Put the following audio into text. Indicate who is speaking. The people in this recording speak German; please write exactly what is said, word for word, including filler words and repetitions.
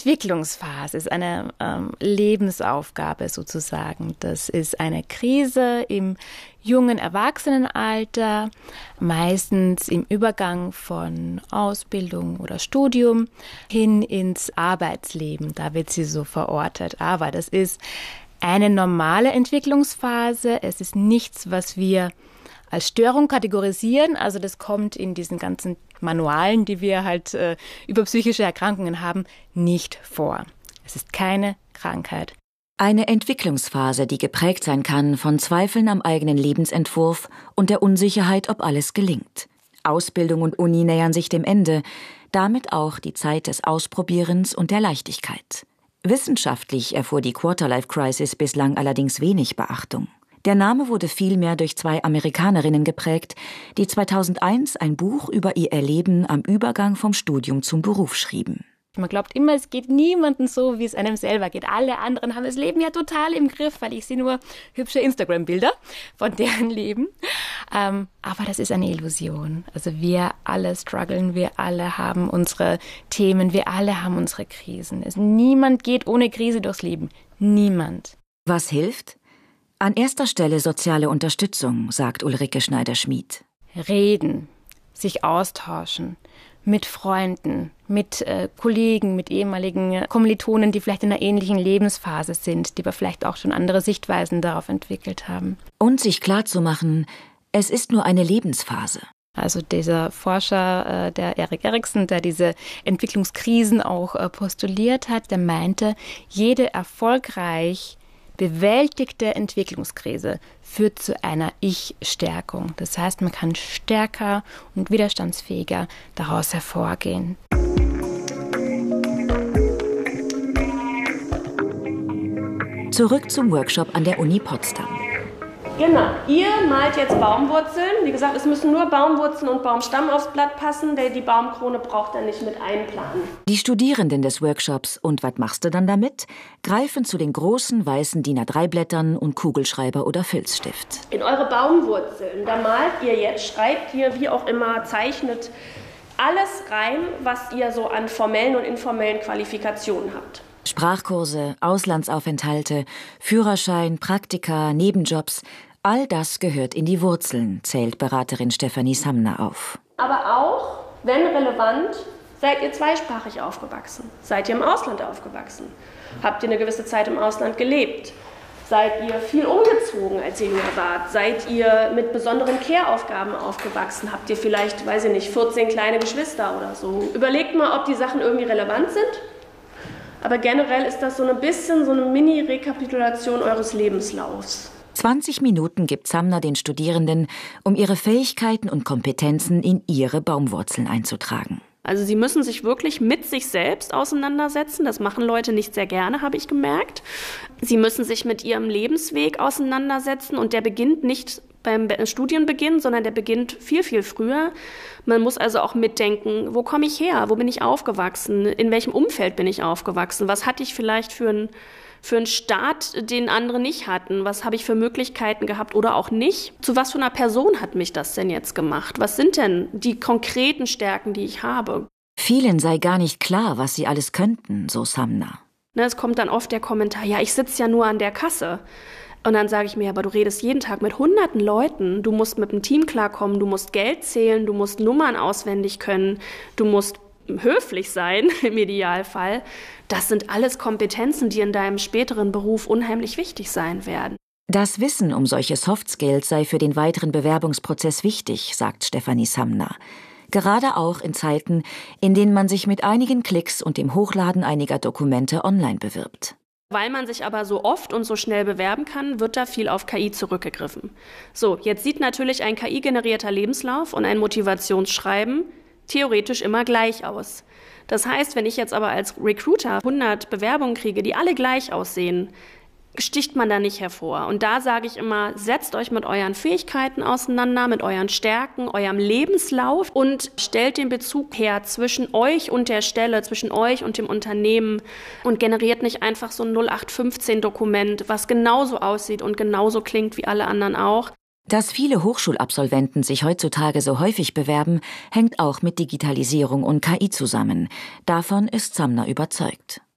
Speaker 1: Entwicklungsphase ist eine ähm, Lebensaufgabe sozusagen. Das ist eine Krise im jungen Erwachsenenalter, meistens im Übergang von Ausbildung oder Studium hin ins Arbeitsleben. Da wird sie so verortet. Aber das ist eine normale Entwicklungsphase. Es ist nichts, was wir als Störung kategorisieren. Also das kommt in diesen ganzen Manualen, die wir halt äh, über psychische Erkrankungen haben, nicht vor. Es ist keine Krankheit.
Speaker 2: Eine Entwicklungsphase, die geprägt sein kann von Zweifeln am eigenen Lebensentwurf und der Unsicherheit, ob alles gelingt. Ausbildung und Uni nähern sich dem Ende, damit auch die Zeit des Ausprobierens und der Leichtigkeit. Wissenschaftlich erfuhr die Quarterlife-Crisis bislang allerdings wenig Beachtung. Der Name wurde vielmehr durch zwei Amerikanerinnen geprägt, die zweitausendeins ein Buch über ihr Erleben am Übergang vom Studium zum Beruf schrieben.
Speaker 1: Man glaubt immer, es geht niemandem so, wie es einem selber geht. Alle anderen haben das Leben ja total im Griff, weil ich sehe nur hübsche Instagram-Bilder von deren Leben. Ähm, aber das ist eine Illusion. Also wir alle strugglen, wir alle haben unsere Themen, wir alle haben unsere Krisen. Es, niemand geht ohne Krise durchs Leben. Niemand.
Speaker 2: Was hilft? An erster Stelle soziale Unterstützung, sagt Ulrike Schneider-Schmid.
Speaker 1: Reden, sich austauschen. Mit Freunden, mit äh, Kollegen, mit ehemaligen Kommilitonen, die vielleicht in einer ähnlichen Lebensphase sind, die aber vielleicht auch schon andere Sichtweisen darauf entwickelt haben.
Speaker 2: Und sich klarzumachen, es ist nur eine Lebensphase.
Speaker 1: Also dieser Forscher, äh, der Erik Erikson, der diese Entwicklungskrisen auch äh, postuliert hat, der meinte, jede erfolgreich bewältigte Entwicklungskrise führt zu einer Ich-Stärkung. Das heißt, man kann stärker und widerstandsfähiger daraus hervorgehen.
Speaker 2: Zurück zum Workshop an der Uni Potsdam.
Speaker 3: Genau, ihr malt jetzt Baumwurzeln. Wie gesagt, es müssen nur Baumwurzeln und Baumstamm aufs Blatt passen, denn die Baumkrone braucht ihr nicht mit einplanen.
Speaker 2: Die Studierenden des Workshops „Und was machst du dann damit?" greifen zu den großen weißen D I N A drei Blättern und Kugelschreiber oder Filzstift.
Speaker 3: In eure Baumwurzeln, da malt ihr jetzt, schreibt ihr, wie auch immer, zeichnet alles rein, was ihr so an formellen und informellen Qualifikationen habt.
Speaker 2: Sprachkurse, Auslandsaufenthalte, Führerschein, Praktika, Nebenjobs, all das gehört in die Wurzeln, zählt Beraterin Stefanie Samner auf.
Speaker 3: Aber auch, wenn relevant, seid ihr zweisprachig aufgewachsen? Seid ihr im Ausland aufgewachsen? Habt ihr eine gewisse Zeit im Ausland gelebt? Seid ihr viel umgezogen, als ihr jünger wart? Seid ihr mit besonderen Care-Aufgaben aufgewachsen? Habt ihr vielleicht, weiß ich nicht, vierzehn kleine Geschwister oder so? Überlegt mal, ob die Sachen irgendwie relevant sind. Aber generell ist das so ein bisschen so eine Mini-Rekapitulation eures Lebenslaufs.
Speaker 2: zwanzig Minuten gibt Samner den Studierenden, um ihre Fähigkeiten und Kompetenzen in ihre Baumwurzeln einzutragen.
Speaker 4: Also sie müssen sich wirklich mit sich selbst auseinandersetzen. Das machen Leute nicht sehr gerne, habe ich gemerkt. Sie müssen sich mit ihrem Lebensweg auseinandersetzen und der beginnt nicht beim Studienbeginn, sondern der beginnt viel, viel früher. Man muss also auch mitdenken, wo komme ich her, wo bin ich aufgewachsen, in welchem Umfeld bin ich aufgewachsen, was hatte ich vielleicht für einen für einen Start, den andere nicht hatten, was habe ich für Möglichkeiten gehabt oder auch nicht. Zu was für einer Person hat mich das denn jetzt gemacht? Was sind denn die konkreten Stärken, die ich habe?
Speaker 2: Vielen sei gar nicht klar, was sie alles könnten, so Samner.
Speaker 4: Ne, es kommt dann oft der Kommentar, ja, ich sitze ja nur an der Kasse. Und dann sage ich mir, aber du redest jeden Tag mit hunderten Leuten, du musst mit dem Team klarkommen, du musst Geld zählen, du musst Nummern auswendig können, du musst höflich sein im Idealfall. Das sind alles Kompetenzen, die in deinem späteren Beruf unheimlich wichtig sein werden.
Speaker 2: Das Wissen um solche Soft Skills sei für den weiteren Bewerbungsprozess wichtig, sagt Stefanie Samner. Gerade auch in Zeiten, in denen man sich mit einigen Klicks und dem Hochladen einiger Dokumente online bewirbt.
Speaker 4: Weil man sich aber so oft und so schnell bewerben kann, wird da viel auf K I zurückgegriffen. So, jetzt sieht natürlich ein K I-generierter Lebenslauf und ein Motivationsschreiben theoretisch immer gleich aus. Das heißt, wenn ich jetzt aber als Recruiter hundert Bewerbungen kriege, die alle gleich aussehen, sticht man da nicht hervor. Und da sage ich immer, setzt euch mit euren Fähigkeiten auseinander, mit euren Stärken, eurem Lebenslauf und stellt den Bezug her zwischen euch und der Stelle, zwischen euch und dem Unternehmen und generiert nicht einfach so ein null acht fünfzehn Dokument, was genauso aussieht und genauso klingt wie alle anderen auch.
Speaker 2: Dass viele Hochschulabsolventen sich heutzutage so häufig bewerben, hängt auch mit Digitalisierung und K I zusammen. Davon ist Samner überzeugt.